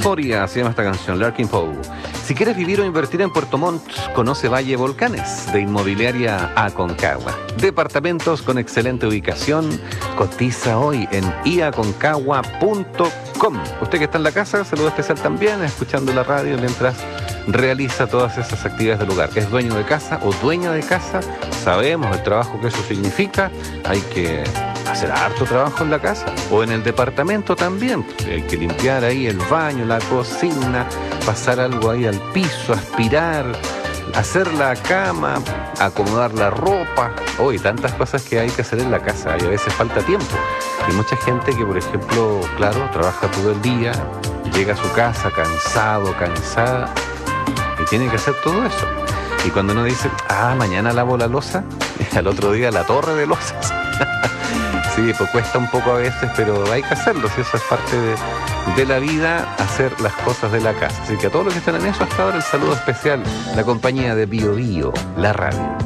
Euphoria se llama esta canción, Larkin Poe. Si quieres vivir o invertir en Puerto Montt, conoce Valle Volcanes, de Inmobiliaria Aconcagua. Departamentos con excelente ubicación. Cotiza hoy en iaconcagua.com. Usted que está en la casa, saludo especial también, escuchando la radio mientras realiza todas esas actividades del lugar. Es dueño de casa o dueña de casa, sabemos el trabajo que eso significa. Hay que hacer harto trabajo en la casa o en el departamento también. Hay que limpiar ahí el baño, la cocina, pasar algo ahí al piso, aspirar, hacer la cama, acomodar la ropa. Hoy tantas cosas que hay que hacer en la casa y a veces falta tiempo. Y mucha gente que, por ejemplo, claro, trabaja todo el día, llega a su casa cansado, cansada y tiene que hacer todo eso. Y cuando uno dice, mañana lavo la loza, al otro día la torre de lozas. Sí, pues cuesta un poco a veces, pero hay que hacerlo, si eso es parte de la vida, hacer las cosas de la casa. Así que a todos los que están en eso, hasta ahora el saludo especial, la compañía de Bio Bio, la radio.